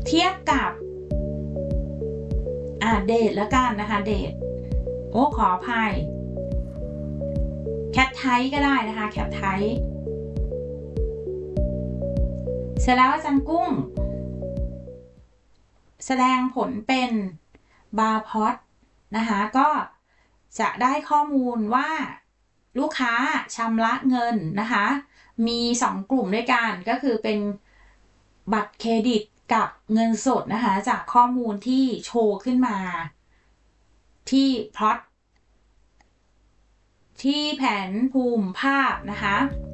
เทียบกับเดทแล้วกันนะคะเดทโอ้ขออภัยแคทไทก็ได้นะคะแคทไทเสร็จแล้วอาจารย์กุ้งแสดงผลเป็นบาร์พอตนะคะก็จะได้ข้อมูลว่าลูกค้าชำระเงินนะคะมี2กลุ่มด้วยกันก็คือเป็นบัตรเครดิตกับเงินสดนะคะจากข้อมูลที่โชว์ขึ้นมาที่พล็อตที่แผนภูมิภาพนะคะ